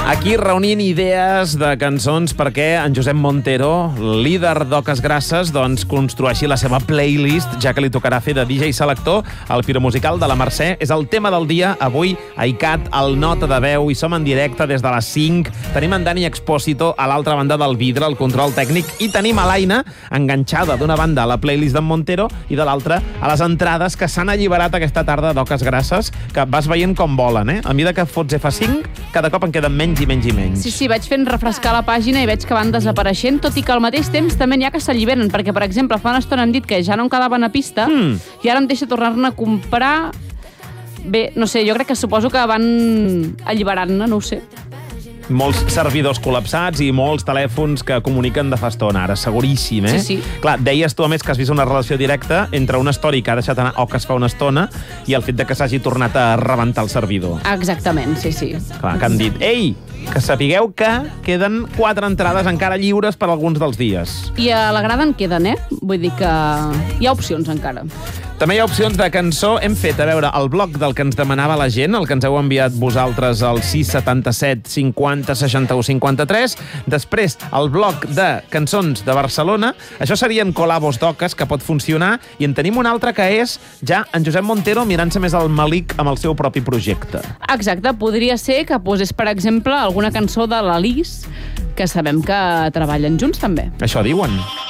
Aquí reunint idees de cançons perquè en Josep Montero, líder d'Oques Grasses, doncs construeixi la seva playlist, ja que li tocarà fer de DJ selector al Piromusical de la Mercè. És el tema del dia. Avui, ICAT, el Nota de Veu, i som en directe des de les 5. Tenim en Dani Expósito a l'altra banda del vidre, el control tècnic, i tenim a l'Aina enganxada d'una banda a la playlist d'en Montero i de l'altra a les entrades que s'han alliberat aquesta tarda d'Oques Grasses, que vas veient com volen, eh? A mesura que fots F5, cada cop en queden menys i menys i menys. Sí, vaig fent refrescar la pàgina i veig que van desapareixent, tot i que al mateix temps també n'hi ha que s'alliberen, perquè, per exemple, fa una estona han dit que ja no em quedaven a pista i ara em deixa tornar-ne a comprar. Bé, no sé, jo crec que suposo que van alliberant-ne, no ho sé. Molts servidors col·lapsats i molts telèfons que comuniquen de fa estona, ara, seguríssim, eh? Sí. Clar, deies tu, a més, que has vist una relació directa entre una story que ha deixat anar Oques fa una estona i el fet de que s'hagi tornat a rebentar el servidor. Exactament, sí. Clar, que han dit, ei, que sapigueu que queden 4 entrades encara lliures per alguns dels dies. I a la grada en queden, eh? Vull dir que hi ha opcions encara. També hi ha opcions de cançó. Hem fet, a veure, el bloc del que ens demanava la gent, el que ens heu enviat vosaltres al 677 50 61 53. Després, el bloc de cançons de Barcelona. Això serien col·labos d'Oques, que pot funcionar. I en tenim un altre que és ja en Josep Montero mirant-se més al malic amb el seu propi projecte. Exacte, podria ser que posés, per exemple, alguna cançó de l'Alice, que sabem que treballen junts també. Això diuen.